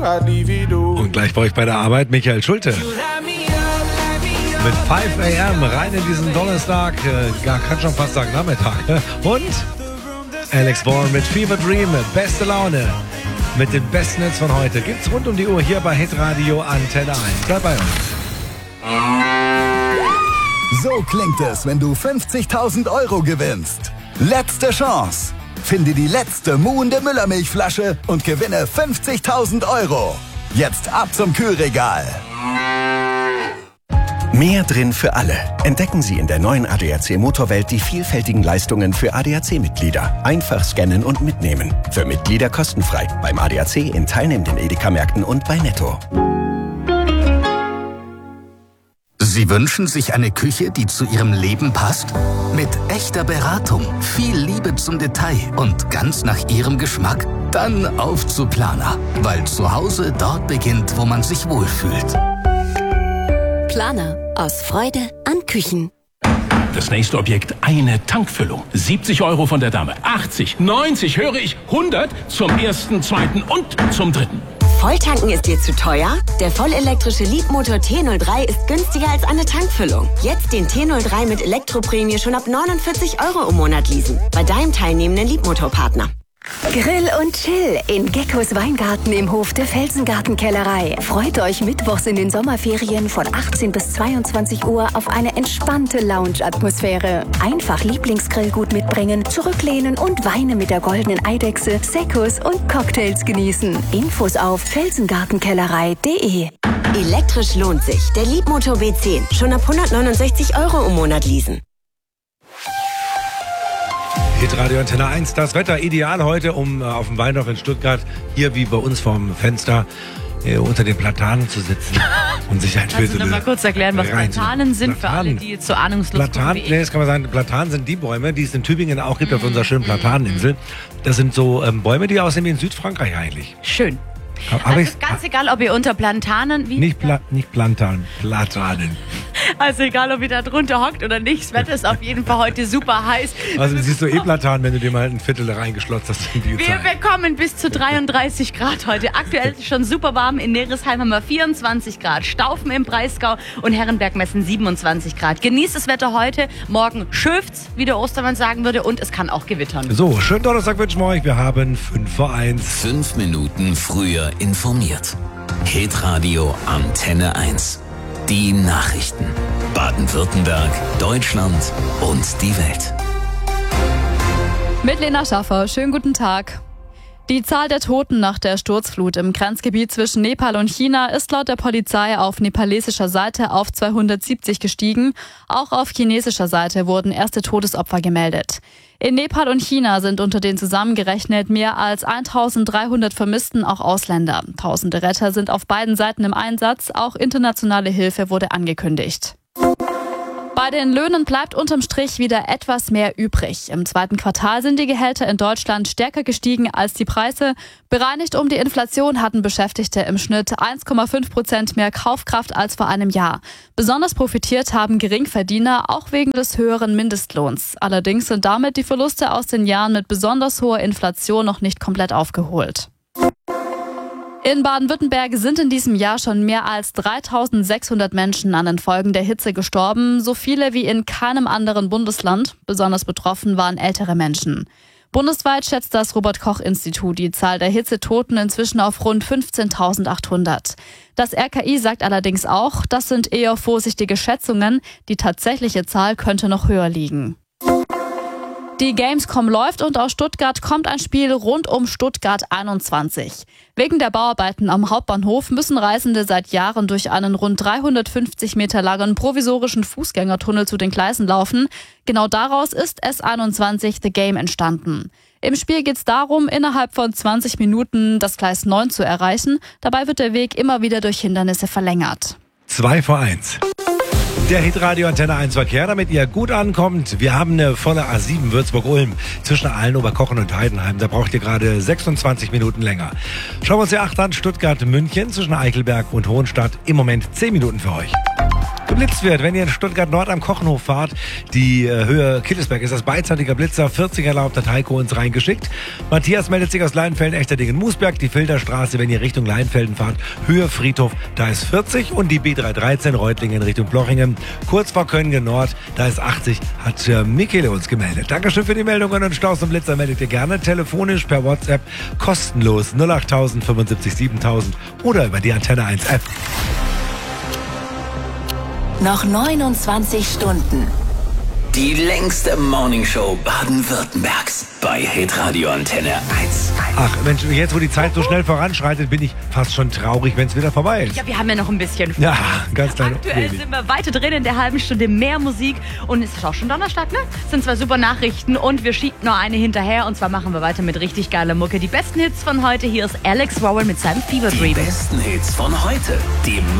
Und gleich brauche ich bei der Arbeit Michael Schulte. Mit 5 AM rein in diesen Donnerstag, kann schon fast sagen Nachmittag. Und Alex Warren mit Fever Dream, beste Laune. Mit den besten Hits von heute gibt's rund um die Uhr hier bei Hitradio Antenne 1. Bleib bei uns. So klingt es, wenn du 50.000 € gewinnst. Letzte Chance. Finde die letzte muhende Müllermilchflasche und gewinne 50.000 €. Jetzt ab zum Kühlregal. Mehr drin für alle. Entdecken Sie in der neuen ADAC Motorwelt die vielfältigen Leistungen für ADAC-Mitglieder. Einfach scannen und mitnehmen. Für Mitglieder kostenfrei. Beim ADAC in teilnehmenden Edeka-Märkten und bei Netto. Sie wünschen sich eine Küche, die zu Ihrem Leben passt? Mit echter Beratung, viel Liebe zum Detail und ganz nach Ihrem Geschmack? Dann auf zu Planer, weil zu Hause dort beginnt, wo man sich wohlfühlt. Planer. Aus Freude an Küchen. Das nächste Objekt, eine Tankfüllung. 70 € von der Dame. 80, 90, höre ich, 100 zum ersten, zweiten und zum dritten. Volltanken ist dir zu teuer? Der vollelektrische Leapmotor T03 ist günstiger als eine Tankfüllung. Jetzt den T03 mit Elektroprämie schon ab 49 € im Monat leasen. Bei deinem teilnehmenden Leapmotor-Partner. Grill und Chill in Geckos Weingarten im Hof der Felsengartenkellerei. Freut euch mittwochs in den Sommerferien von 18 bis 22 Uhr auf eine entspannte Lounge-Atmosphäre. Einfach Lieblingsgrillgut mitbringen, zurücklehnen und Weine mit der goldenen Eidechse, Seccos und Cocktails genießen. Infos auf felsengartenkellerei.de. Elektrisch lohnt sich. Der Leapmotor B10. Schon ab 169 € im Monat leasen. Hitradio Antenne 1, das Wetter ideal heute, um auf dem Weinhof in Stuttgart, hier wie bei uns vorm Fenster, unter den Platanen zu sitzen und sich ein Kannst du noch mal kurz erklären, was Platanen sind, für alle, die jetzt so ahnungslos sind? Das kann man sagen, Platanen sind die Bäume, die es in Tübingen auch gibt, auf unserer schönen Plataninsel. Das sind so Bäume, die aussehen wie in Südfrankreich eigentlich. Schön. Also ganz egal, ob ihr unter Platanen... Nicht Platanen. Also egal, ob ihr da drunter hockt oder nicht, das Wetter ist auf jeden Fall heute super heiß. Also siehst du Platanen, wenn du dir mal ein Viertel reingeschlotzt hast in die Zeit. Wir bekommen bis zu 33 Grad heute. Aktuell ist es schon super warm. In Neresheim haben wir 24 Grad. Staufen im Breisgau und Herrenberg messen 27 Grad. Genießt das Wetter heute. Morgen schöft's, wie der Ostermann sagen würde, und es kann auch gewittern. So, schönen Donnerstag wünschen wir euch. Wir haben 5 vor 1. 5 Minuten früher informiert. Hitradio Antenne 1. Die Nachrichten. Baden-Württemberg, Deutschland und die Welt. Mit Lena Schaffer. Schönen guten Tag. Die Zahl der Toten nach der Sturzflut im Grenzgebiet zwischen Nepal und China ist laut der Polizei auf nepalesischer Seite auf 270 gestiegen. Auch auf chinesischer Seite wurden erste Todesopfer gemeldet. In Nepal und China sind unter den zusammengerechnet mehr als 1300 Vermissten auch Ausländer. Tausende Retter sind auf beiden Seiten im Einsatz. Auch internationale Hilfe wurde angekündigt. Bei den Löhnen bleibt unterm Strich wieder etwas mehr übrig. Im zweiten Quartal sind die Gehälter in Deutschland stärker gestiegen als die Preise. Bereinigt um die Inflation hatten Beschäftigte im Schnitt 1,5% mehr Kaufkraft als vor einem Jahr. Besonders profitiert haben Geringverdiener, auch wegen des höheren Mindestlohns. Allerdings sind damit die Verluste aus den Jahren mit besonders hoher Inflation noch nicht komplett aufgeholt. In Baden-Württemberg sind in diesem Jahr schon mehr als 3.600 Menschen an den Folgen der Hitze gestorben, so viele wie in keinem anderen Bundesland. Besonders betroffen waren ältere Menschen. Bundesweit schätzt das Robert-Koch-Institut die Zahl der Hitzetoten inzwischen auf rund 15.800. Das RKI sagt allerdings auch, das sind eher vorsichtige Schätzungen, die tatsächliche Zahl könnte noch höher liegen. Die Gamescom läuft und aus Stuttgart kommt ein Spiel rund um Stuttgart 21. Wegen der Bauarbeiten am Hauptbahnhof müssen Reisende seit Jahren durch einen rund 350 Meter langen provisorischen Fußgängertunnel zu den Gleisen laufen. Genau daraus ist S21 The Game entstanden. Im Spiel geht es darum, innerhalb von 20 Minuten das Gleis 9 zu erreichen. Dabei wird der Weg immer wieder durch Hindernisse verlängert. 2 vor 1. Der Hitradio Antenne 1 Verkehr, damit ihr gut ankommt. Wir haben eine volle A7 Würzburg-Ulm zwischen Aalen, Oberkochen und Heidenheim. Da braucht ihr gerade 26 Minuten länger. Schauen wir uns die 8 an. Stuttgart-München zwischen Eichelberg und Hohenstadt. Im Moment 10 Minuten für euch. geblitzt wird. Wenn ihr in Stuttgart Nord am Kochenhof fahrt, die Höhe Kittelsberg, ist das beidseitiger Blitzer, 40 erlaubt, hat Heiko uns reingeschickt. Matthias meldet sich aus Leinfelden, Echterdingen, Moosberg, die Filterstraße, wenn ihr Richtung Leinfelden fahrt, Höhe Friedhof, da ist 40 und die B313 Reutlingen Richtung Plochingen, kurz vor Köngen Nord, da ist 80, hat Michele uns gemeldet. Dankeschön für die Meldungen und Staus und Blitzer meldet ihr gerne telefonisch per WhatsApp, kostenlos 08000 75 7000 oder über die Antenne 1 App. Noch 29 Stunden. Die längste Morningshow Baden-Württembergs bei Hitradio Antenne 1. Ach Mensch, jetzt wo die Zeit so schnell voranschreitet, bin ich fast schon traurig, wenn es wieder vorbei ist. Ja, wir haben ja noch ein bisschen vor. Ja, ganz klein. Aktuell sind wir weiter drin in der halben Stunde, mehr Musik. Und es ist auch schon Donnerstag, ne? Es sind 2 super Nachrichten und wir schieben noch eine hinterher. Und zwar machen wir weiter mit richtig geiler Mucke. Die besten Hits von heute, hier ist Alex Warren mit seinem Fever Dream. Die besten Hits von heute. Die